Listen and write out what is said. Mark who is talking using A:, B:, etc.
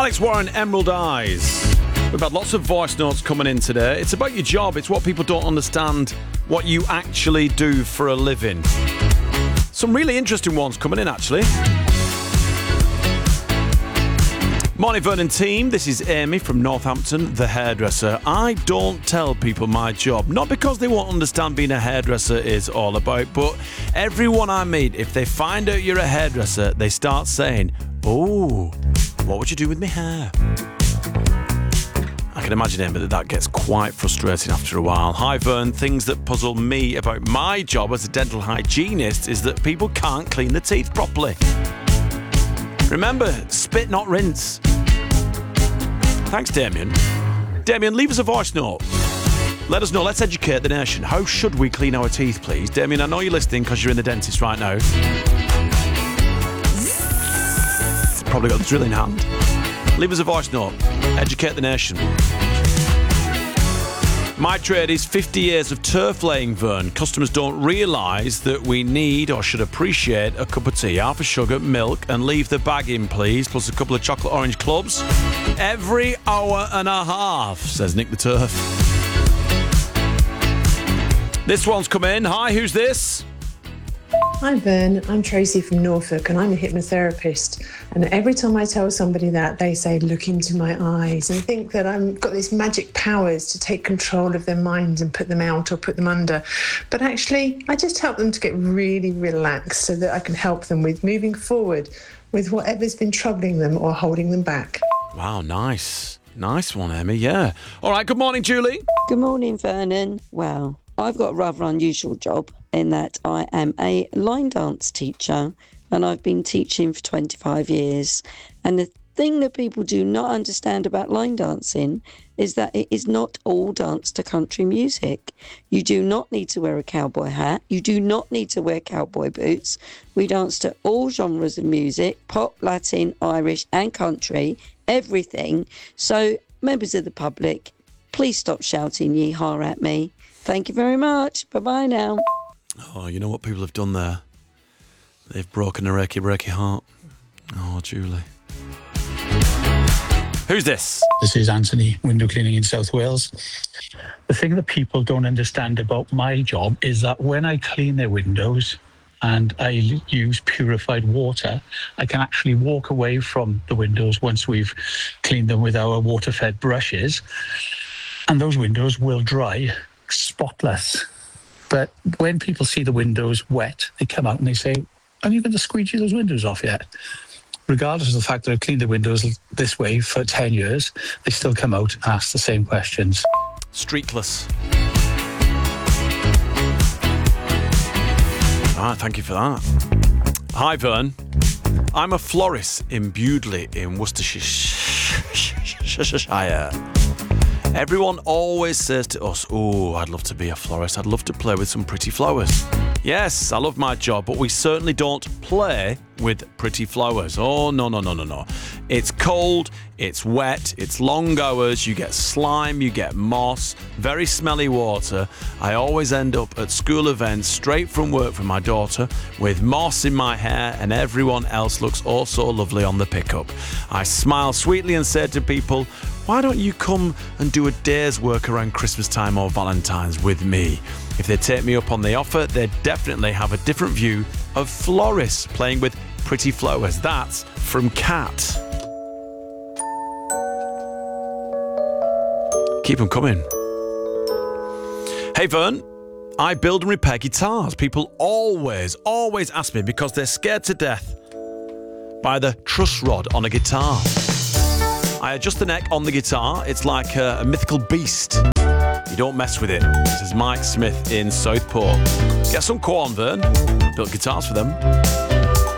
A: Alex Warren, Emerald Eyes. We've had lots of voice notes coming in today. It's about your job. It's what people don't understand, what you actually do for a living. Some really interesting ones coming in, actually. Morning, Vernon team. This is Amy from Northampton, the hairdresser. I don't tell people my job, not because they won't understand being a hairdresser is all about, but everyone I meet, if they find out you're a hairdresser, they start saying, "Oh, what would you do with my hair?" I can imagine, Amy, that gets quite frustrating after a while. Hi, Vern. Things that puzzle me about my job as a dental hygienist is that people can't clean their teeth properly. Remember, spit, not rinse. Thanks, Damien. Damien, leave us a voice note. Let us know. Let's educate the nation. How should we clean our teeth, please? Damien, I know you're listening because you're in the dentist right now. Probably got the drill in hand. Leave us a voice note. Educate the nation. My trade is 50 years of turf laying, Vern. Customers don't realise that we need or should appreciate a cup of tea, half a sugar, milk, and leave the bag in, please, plus a couple of chocolate orange clubs. Every hour and a half, says Nick the Turf. This one's come in. Hi, who's this?
B: Hi, Ben. I'm Tracy from Norfolk, and I'm a hypnotherapist. And every time I tell somebody that, they say, "Look into my eyes," and think that I've got these magic powers to take control of their minds and put them out or put them under. But actually, I just help them to get really relaxed so that I can help them with moving forward with whatever's been troubling them or holding them back.
A: Wow, nice. Nice one, Amy, yeah. All right, good morning, Julie.
C: Good morning, Vernon. Well, I've got a rather unusual job in that I am a line dance teacher and I've been teaching for 25 years. And the thing that people do not understand about line dancing is that it is not all dance to country music. You do not need to wear a cowboy hat. You do not need to wear cowboy boots. We dance to all genres of music, pop, Latin, Irish and country, everything. So members of the public, please stop shouting yee-haw at me. Thank you very much. Bye-bye now.
A: Oh, you know what people have done there? They've broken a breaky heart. Oh, Julie. Who's this?
D: This is Anthony, window cleaning in South Wales. The thing that people don't understand about my job is that when I clean their windows and I use purified water, I can actually walk away from the windows once we've cleaned them with our water-fed brushes, and those windows will dry spotless. But when people see the windows wet, they come out and they say, "Are you going to squeegee those windows off yet?" Regardless of the fact that I've cleaned the windows this way for 10 years, they still come out and ask the same questions.
A: Streakless. All right, thank you for that. Hi, Vern. I'm a florist in Bewdley in Worcestershire. Everyone always says to us, "Oh, I'd love to be a florist. I'd love to play with some pretty flowers." Yes, I love my job, but we certainly don't play with pretty flowers. Oh, no. It's cold, it's wet, it's long hours, you get slime, you get moss, very smelly water. I always end up at school events straight from work for my daughter with moss in my hair, and everyone else looks oh so lovely on the pickup. I smile sweetly and say to people, "Why don't you come and do a day's work around Christmas time or Valentine's with me?" If they take me up on the offer, they definitely have a different view of florists playing with pretty flowers. That's from Kat. Keep them coming. Hey, Vern. I build and repair guitars. People always ask me because they're scared to death by the truss rod on a guitar. I adjust the neck on the guitar. It's like a mythical beast. You don't mess with it. This is Mike Smith in Southport. Get some corn, Vern. Built guitars for them.